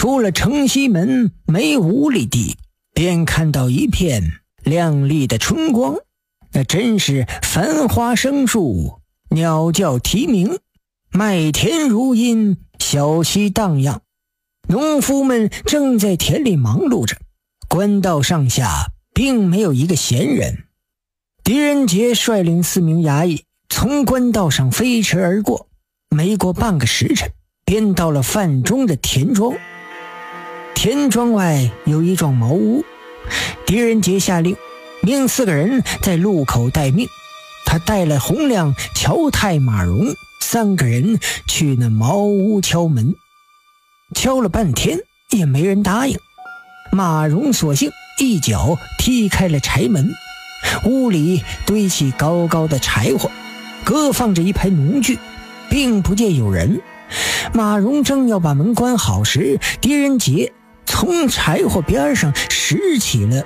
出了城西门没5里地，便看到一片亮丽的春光，那真是繁花生树，鸟叫啼鸣，麦田如茵，小溪荡漾。农夫们正在田里忙碌着，官道上下并没有一个闲人。狄仁杰率领4名衙役从官道上飞驰而过，没过半个时辰，便到了范中的田庄。田庄外有一幢茅屋，狄仁杰下令命4个人在路口待命。他带了洪亮、乔太、马荣3个人去那茅屋敲门，敲了半天也没人答应。马荣索性一脚踢开了柴门，屋里堆起高高的柴火，各放着一排农具，并不见有人。马荣正要把门关好时，狄仁杰从柴火边上拾起了